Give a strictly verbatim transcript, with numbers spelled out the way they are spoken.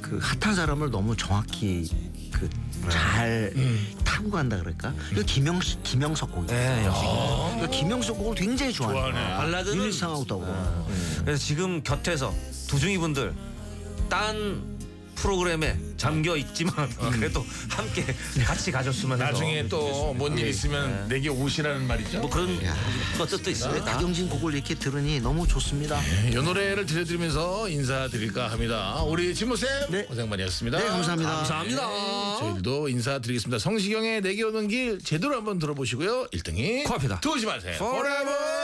그 핫한 사람을 너무 정확히 그 잘 음. 타고 간다 그럴까? 그 김영 김영석 곡이. 네, 역시. 그 김영석 곡을 굉장히 좋아해요. 좋아하네. 발라드는 유니상하고도 하고. 그래서 지금 곁에서 두중이 분들 딴 프로그램에 잠겨 있지만 그래도 함께 같이 가졌으면 해서 나중에 또 뭔 일 있으면 내게 오시라는 말이죠. 뭐 그런 것도 있습니다. 박영진 곡을 이렇게 들으니 너무 좋습니다. 이 노래를 들려드리면서 인사드릴까 합니다. 우리 진모쌤 네. 고생 많이 했습니다. 네, 감사합니다. 감사합니다. 네, 저희들도 인사드리겠습니다. 성시경의 내게 오는 길 제대로 한번 들어보시고요. 일 등이 코앞이다. 두지 마세요. Forever.